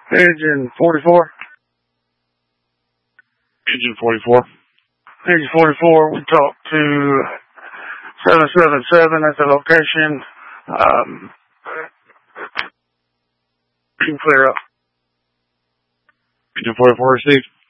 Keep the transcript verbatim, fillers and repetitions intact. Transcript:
Engine forty-four. Engine forty-four. Engine forty-four, we talked to seven seven seven at the location. Um, you can clear up. Engine forty-four received.